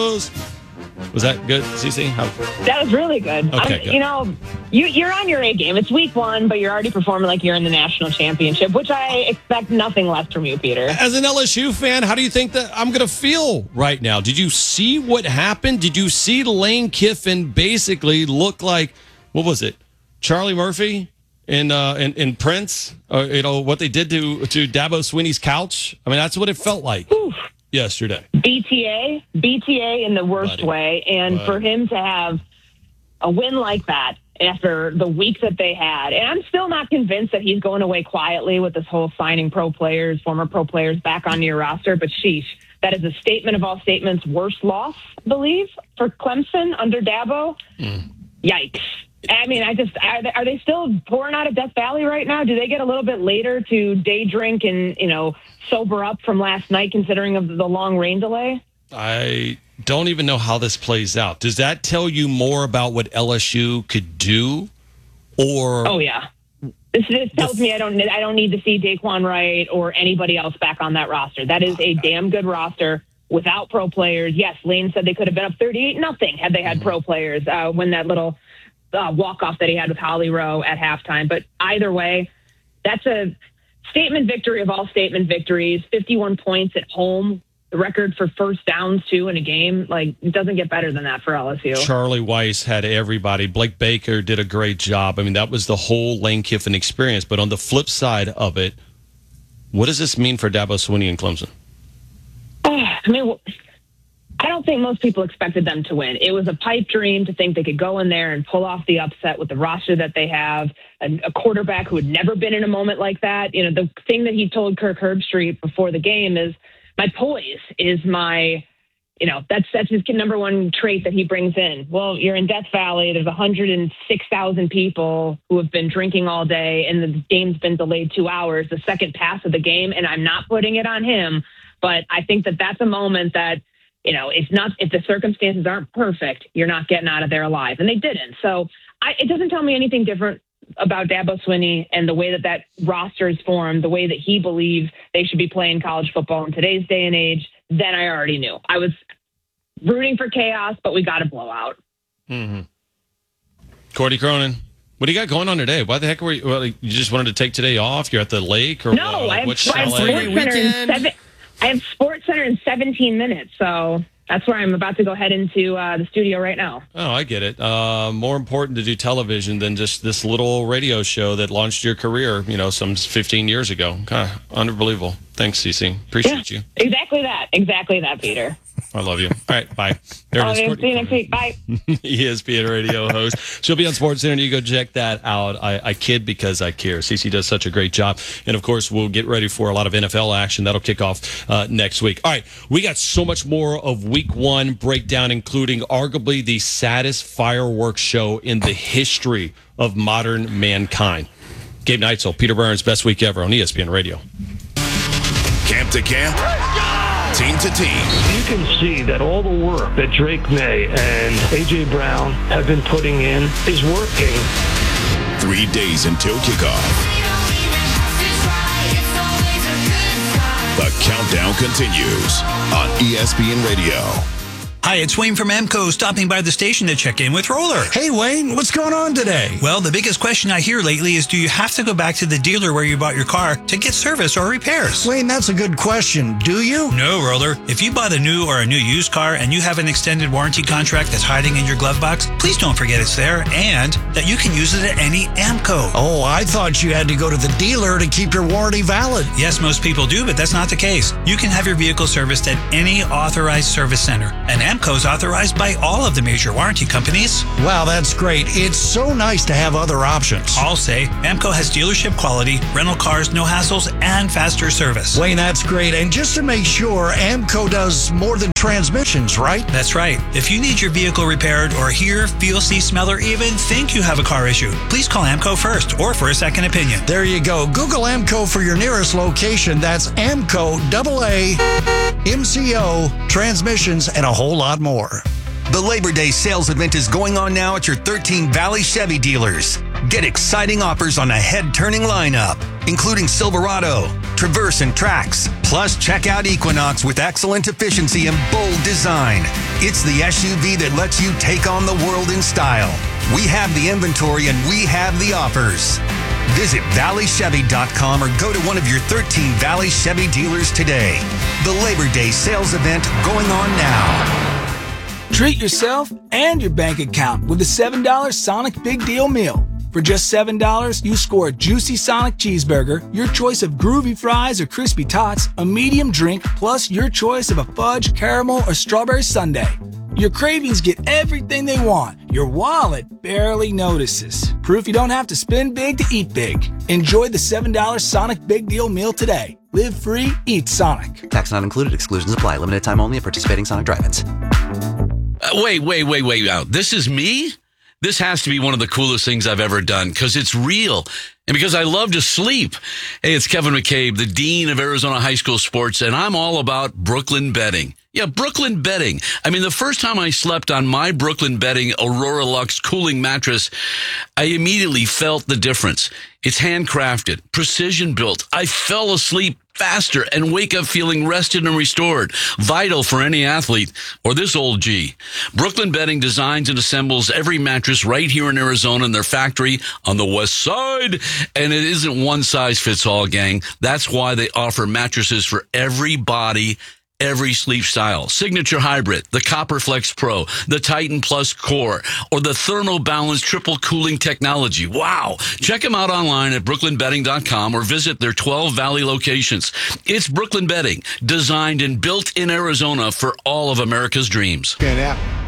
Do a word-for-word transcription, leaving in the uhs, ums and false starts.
Was that good, Cece? How? That was really good. Okay, good. You know, you, you're on your A game. It's week one, but you're already performing like you're in the national championship, which I expect nothing less from you, Peter. As an L S U fan, how do you think that I'm going to feel right now? Did you see what happened? Did you see Lane Kiffin basically look like, what was it, Charlie Murphy in uh, in, in Prince? Uh, you know, what they did to, to Dabo Swinney's couch? I mean, that's what it felt like. Oof. Yesterday. B T A, B T A in the worst Buddy. way. And Buddy. For him to have a win like that after the week that they had, and I'm still not convinced that he's going away quietly with this whole signing pro players, former pro players back onto your roster, but sheesh, that is a statement of all statements, worst loss, I believe, for Clemson under Dabo. Mm. Yikes. I mean, I just, are they, are they still pouring out of Death Valley right now? Do they get a little bit later to day drink and, you know, sober up from last night considering of the long rain delay? I don't even know how this plays out. Does that tell you more about what L S U could do? Or Oh, yeah. This, this tells me I don't, I don't need to see Daquan Wright or anybody else back on that roster. That is a damn good roster without pro players. Yes, Lane said they could have been up thirty-eight nothing had they had mm-hmm. pro players uh, when that little Uh, walk-off that he had with Holly Rowe at halftime. But either way, that's a statement victory of all statement victories. fifty-one points at home, the record for first downs, too, in a game. Like, it doesn't get better than that for L S U. Charlie Weiss had everybody. Blake Baker did a great job. I mean, that was the whole Lane Kiffin experience. But on the flip side of it, what does this mean for Dabo Swinney and Clemson? Oh, I mean, well, I don't think most people expected them to win. It was a pipe dream to think they could go in there and pull off the upset with the roster that they have, a, a quarterback who had never been in a moment like that. You know, the thing that he told Kirk Herbstreit before the game is, my poise is my, you know, that's that's his number one trait that he brings in. Well, you're in Death Valley. There's one hundred six thousand people who have been drinking all day, and the game's been delayed two hours, the second pass of the game, and I'm not putting it on him, but I think that that's a moment that, you know, it's not, if the circumstances aren't perfect, you're not getting out of there alive. And they didn't. So I, it doesn't tell me anything different about Dabo Swinney and the way that that roster is formed, the way that he believes they should be playing college football in today's day and age, than I already knew. I was rooting for chaos, but we got a blowout. Mm-hmm. Cordy Cronin, what do you got going on today? Why the heck were you, well, you just wanted to take today off? You're at the lake? Or no, uh, I have, what I have Sports Center in seven. I have Sports Center in seventeen minutes, so that's where I'm about to go head into uh, the studio right now. Oh, I get it. Uh, more important to do television than just this little radio show that launched your career, you know, some fifteen years ago. Kind of unbelievable. Thanks, Cece. Appreciate yeah, you. Exactly that. Exactly that, Peter. I love you. All right, bye. There oh, it is. See you next week. Bye. E S P N radio host. She'll be on Sports Center. You go check that out. I, I kid because I care. Cece does such a great job. And, of course, we'll get ready for a lot of N F L action. That'll kick off uh, next week. All right, we got so much more of week one breakdown, including arguably the saddest fireworks show in the history of modern mankind. Gabe Neitzel, Peter Burns, best week ever on E S P N Radio. Camp to camp. Team to team. You can see that all the work that Drake May and A J. Brown have been putting in is working. Three days until kickoff. The countdown continues on E S P N Radio. Hi, it's Wayne from Amco, stopping by the station to check in with Roller. Hey, Wayne, what's going on today? Well, the biggest question I hear lately is, do you have to go back to the dealer where you bought your car to get service or repairs? Wayne, that's a good question. Do you? No, Roller. If you bought a new or a new used car and you have an extended warranty contract that's hiding in your glove box, please don't forget it's there and that you can use it at any Amco. Oh, I thought you had to go to the dealer to keep your warranty valid. Yes, most people do, but that's not the case. You can have your vehicle serviced at any authorized service center. And Amco is authorized by all of the major warranty companies. Wow, that's great. It's so nice to have other options. I'll say Amco has dealership quality, rental cars, no hassles, and faster service. Wayne, that's great. And just to make sure, Amco does more than transmissions, right? That's right. If you need your vehicle repaired or hear, feel, see, smell, or even think you have a car issue, please call Amco first or for a second opinion. There you go. Google Amco for your nearest location. That's Amco, double A, M C O, transmissions, and a whole lot more. The Labor Day sales event is going on now at your thirteen Valley Chevy dealers. Get exciting offers on a head-turning lineup, including Silverado, Traverse, and Trax. Plus, check out Equinox with excellent efficiency and bold design. It's the S U V that lets you take on the world in style. We have the inventory and we have the offers. Visit Valley Chevy dot com or go to one of your thirteen Valley Chevy dealers today. The Labor Day sales event going on now. Treat yourself and your bank account with the seven dollar Sonic Big Deal Meal. For just seven dollars, you score a juicy Sonic cheeseburger, your choice of groovy fries or crispy tots, a medium drink, plus your choice of a fudge, caramel, or strawberry sundae. Your cravings get everything they want. Your wallet barely notices. Proof you don't have to spend big to eat big. Enjoy the seven dollar Sonic Big Deal Meal today. Live free, eat Sonic. Tax not included. Exclusions apply. Limited time only at participating Sonic drive-ins. Uh, wait, wait, wait, wait. Now, this is me? This has to be one of the coolest things I've ever done because it's real and because I love to sleep. Hey, it's Kevin McCabe, the Dean of Arizona High School Sports, and I'm all about Brooklyn Bedding. Yeah, Brooklyn Bedding. I mean, the first time I slept on my Brooklyn Bedding Aurora Lux cooling mattress, I immediately felt the difference. It's handcrafted, precision built. I fell asleep faster and wake up feeling rested and restored. Vital for any athlete or this old G. Brooklyn Bedding designs and assembles every mattress right here in Arizona in their factory on the west side. And it isn't one size fits all, gang. That's why they offer mattresses for every body, every sleep style. Signature Hybrid, the Copperflex Pro, the Titan Plus Core, or the Thermobalance Triple Cooling Technology. Wow. Check them out online at brooklyn bedding dot com or visit their twelve Valley locations. It's Brooklyn Bedding, designed and built in Arizona for all of America's dreams. And that